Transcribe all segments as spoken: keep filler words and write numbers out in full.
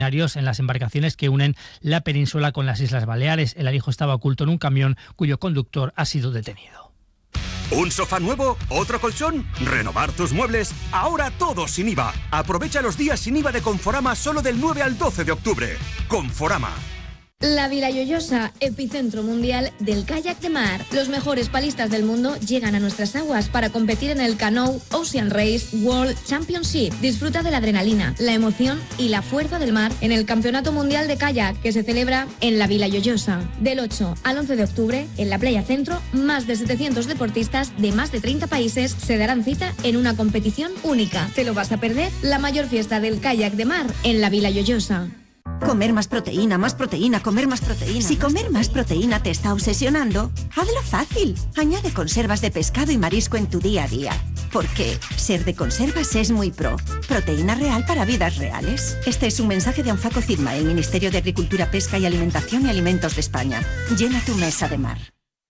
en las embarcaciones que unen la península con las Islas Baleares. El alijo estaba oculto en un camión cuyo conductor ha sido detenido. ¿Un sofá nuevo? ¿Otro colchón? ¿Renovar tus muebles? Ahora todo sin I V A. Aprovecha los días sin I V A de Conforama solo del nueve al doce de octubre. Conforama. La Vila Lloyosa, epicentro mundial del kayak de mar. Los mejores palistas del mundo llegan a nuestras aguas para competir en el Canoe Ocean Race World Championship. Disfruta de la adrenalina, la emoción y la fuerza del mar en el Campeonato Mundial de Kayak que se celebra en la Vila Lloyosa. Del ocho al once de octubre, en la Playa Centro, más de setecientos deportistas de más de treinta países se darán cita en una competición única. ¿Te lo vas a perder? La mayor fiesta del kayak de mar en la Vila Lloyosa. Comer más proteína, más proteína, comer más proteína. Si comer más proteína te está obsesionando, hazlo fácil. Añade conservas de pescado y marisco en tu día a día. Porque ser de conservas es muy pro. Proteína real para vidas reales. Este es un mensaje de Anfaco Firma, el Ministerio de Agricultura, Pesca y Alimentación y Alimentos de España. Llena tu mesa de mar.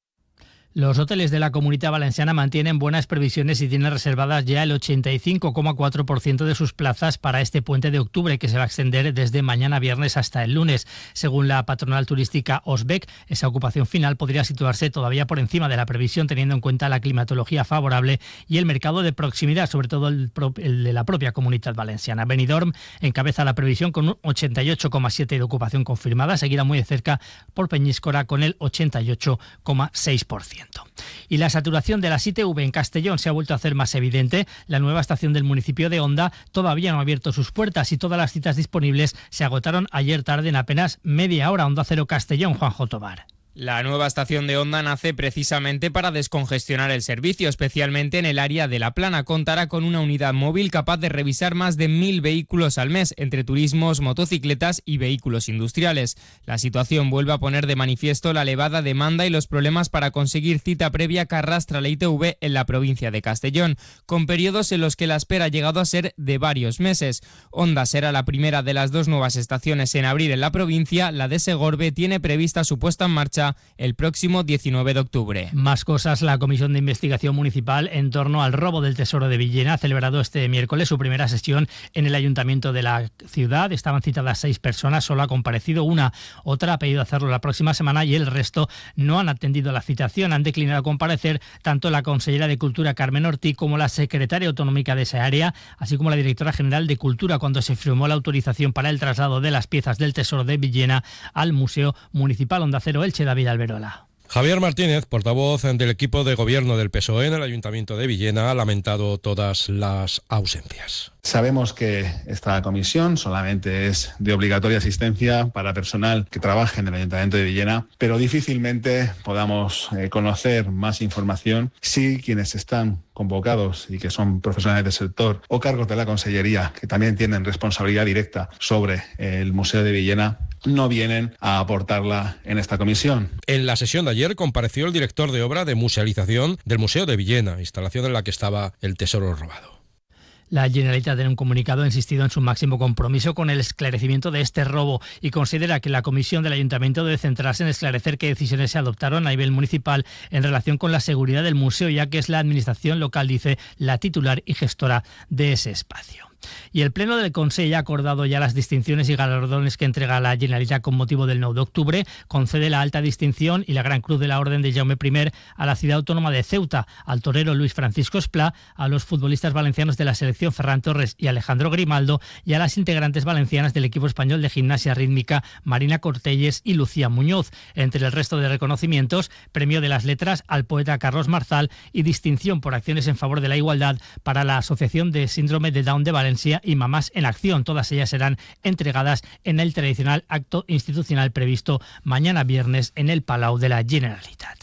Los hoteles de la Comunidad Valenciana mantienen buenas previsiones y tienen reservadas ya el ochenta y cinco coma cuatro por ciento de sus plazas para este puente de octubre, que se va a extender desde mañana viernes hasta el lunes. Según la patronal turística Osbec, esa ocupación final podría situarse todavía por encima de la previsión, teniendo en cuenta la climatología favorable y el mercado de proximidad, sobre todo el, pro, el de la propia Comunidad Valenciana. Benidorm encabeza la previsión con un ochenta y ocho coma siete por ciento de ocupación confirmada, seguida muy de cerca por Peñíscola con el ochenta y ocho coma seis por ciento. Y la saturación de las I T V en Castellón se ha vuelto a hacer más evidente. La nueva estación del municipio de Onda todavía no ha abierto sus puertas y todas las citas disponibles se agotaron ayer tarde en apenas media hora. Onda Cero Castellón, Juanjo Tobar. La nueva estación de Onda nace precisamente para descongestionar el servicio, especialmente en el área de La Plana. Contará con una unidad móvil capaz de revisar más de mil vehículos al mes, entre turismos, motocicletas y vehículos industriales. La situación vuelve a poner de manifiesto la elevada demanda y los problemas para conseguir cita previa que arrastra la I T V en la provincia de Castellón, con periodos en los que la espera ha llegado a ser de varios meses. Onda será la primera de las dos nuevas estaciones en abrir en la provincia. La de Segorbe tiene prevista su puesta en marcha el próximo diecinueve de octubre. Más cosas. La Comisión de Investigación Municipal en torno al robo del Tesoro de Villena ha celebrado este miércoles su primera sesión en el Ayuntamiento de la ciudad. Estaban citadas seis personas, solo ha comparecido una. Otra ha pedido hacerlo la próxima semana y el resto no han atendido la citación. Han declinado comparecer tanto la consellera de Cultura, Carmen Ortiz, como la secretaria autonómica de esa área, así como la directora general de Cultura, cuando se firmó la autorización para el traslado de las piezas del Tesoro de Villena al Museo Municipal. Onda Cero Elche, David Alberola. Javier Martínez, portavoz del equipo de gobierno del P S O E en el Ayuntamiento de Villena, ha lamentado todas las ausencias. Sabemos que esta comisión solamente es de obligatoria asistencia para personal que trabaje en el Ayuntamiento de Villena, pero difícilmente podamos eh, conocer más información si quienes están convocados y que son profesionales del sector o cargos de la Consellería, que también tienen responsabilidad directa sobre el Museo de Villena, no vienen a aportarla en esta comisión. En la sesión de ayer compareció el director de obra de musealización del Museo de Villena, instalación en la que estaba el tesoro robado. La Generalitat, en un comunicado, ha insistido en su máximo compromiso con el esclarecimiento de este robo y considera que la comisión del Ayuntamiento debe centrarse en esclarecer qué decisiones se adoptaron a nivel municipal en relación con la seguridad del museo, ya que es la administración local, dice, la titular y gestora de ese espacio. Y el Pleno del Consell ha acordado ya las distinciones y galardones que entrega la Generalitat con motivo del nueve de octubre. Concede la alta distinción y la Gran Cruz de la Orden de Jaume I a la ciudad autónoma de Ceuta, al torero Luis Francisco Esplá, a los futbolistas valencianos de la selección Ferran Torres y Alejandro Grimaldo y a las integrantes valencianas del equipo español de gimnasia rítmica Marina Cortelles y Lucía Muñoz. Entre el resto de reconocimientos, premio de las letras al poeta Carlos Marzal y distinción por acciones en favor de la igualdad para la Asociación de Síndrome de Down de Valencia y Mamás en Acción. Todas ellas serán entregadas en el tradicional acto institucional previsto mañana viernes en el Palau de la Generalitat.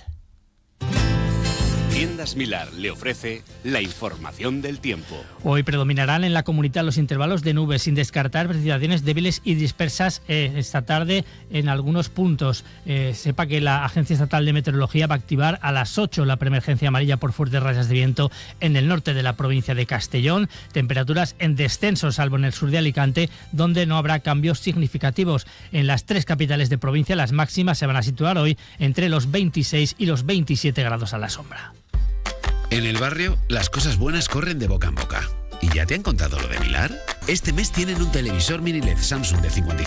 Tiendas Milar le ofrece la información del tiempo. Hoy predominarán en la comunidad los intervalos de nubes, sin descartar precipitaciones débiles y dispersas eh, esta tarde en algunos puntos. Eh, sepa que la Agencia Estatal de Meteorología va a activar a las ocho la preemergencia amarilla por fuertes rachas de viento en el norte de la provincia de Castellón. Temperaturas en descenso, salvo en el sur de Alicante, donde no habrá cambios significativos. En las tres capitales de provincia, las máximas se van a situar hoy entre los veintiséis y los veintisiete grados a la sombra. En el barrio, las cosas buenas corren de boca en boca. ¿Y ya te han contado lo de Milar? Este mes tienen un televisor mini L E D Samsung de cincuenta y